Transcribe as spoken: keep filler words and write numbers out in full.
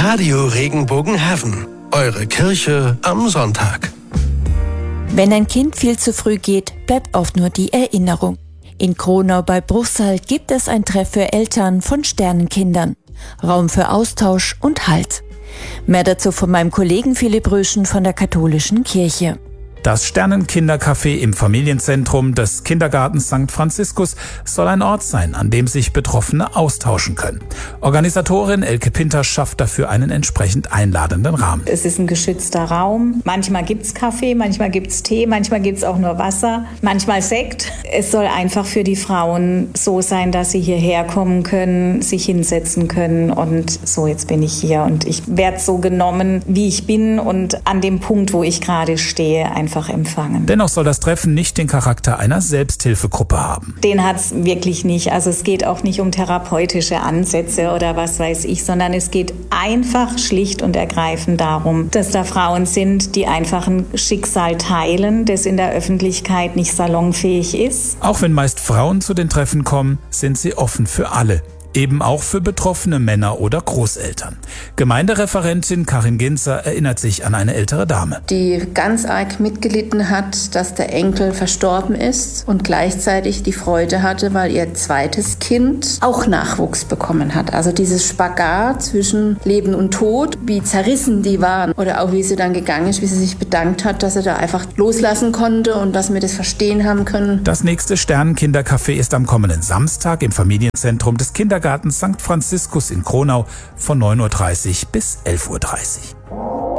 Radio Regenbogenhaven. Eure Kirche am Sonntag. Wenn ein Kind viel zu früh geht, bleibt oft nur die Erinnerung. In Kronau bei Bruchsal gibt es ein Treff für Eltern von Sternenkindern. Raum für Austausch und Halt. Mehr dazu von meinem Kollegen Philipp Röschen von der Katholischen Kirche. Das Sternenkindercafé im Familienzentrum des Kindergartens Sankt Franziskus soll ein Ort sein, an dem sich Betroffene austauschen können. Organisatorin Elke Pinter schafft dafür einen entsprechend einladenden Rahmen. Es ist ein geschützter Raum. Manchmal gibt's Kaffee, manchmal gibt's Tee, manchmal gibt's auch nur Wasser, manchmal Sekt. Es soll einfach für die Frauen so sein, dass sie hierher kommen können, sich hinsetzen können und so, jetzt bin ich hier und ich werde so genommen, wie ich bin und an dem Punkt, wo ich gerade stehe, einfach empfangen. Dennoch soll das Treffen nicht den Charakter einer Selbsthilfegruppe haben. Den hat's wirklich nicht. Also es geht auch nicht um therapeutische Ansätze oder was weiß ich, sondern es geht einfach schlicht und ergreifend darum, dass da Frauen sind, die einfach ein Schicksal teilen, das in der Öffentlichkeit nicht salonfähig ist. Auch wenn meist Frauen zu den Treffen kommen, sind sie offen für alle. Eben auch für betroffene Männer oder Großeltern. Gemeindereferentin Karin Ginzer erinnert sich an eine ältere Dame, die ganz arg mitgelitten hat, dass der Enkel verstorben ist und gleichzeitig die Freude hatte, weil ihr zweites Kind auch Nachwuchs bekommen hat. Also dieses Spagat zwischen Leben und Tod, wie zerrissen die waren oder auch wie sie dann gegangen ist, wie sie sich bedankt hat, dass sie da einfach loslassen konnte und dass wir das verstehen haben können. Das nächste Sternenkindercafé ist am kommenden Samstag im Familienzentrum des Kindergartens Sankt Franziskus in Kronau von neun Uhr dreißig bis elf Uhr dreißig.